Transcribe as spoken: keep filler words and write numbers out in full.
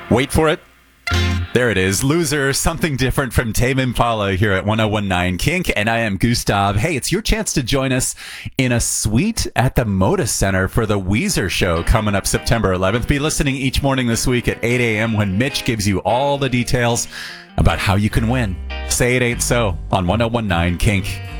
Wait for it. There it is. Loser, something different from Tame Impala here at ten nineteen Kink. And I am Gustav. Hey, it's your chance to join us in a suite at the Moda Center for the Weezer show coming up September eleventh. Be listening each morning this week at eight a.m. when Mitch gives you all the details about how you can win. Say it ain't so on ten nineteen Kink.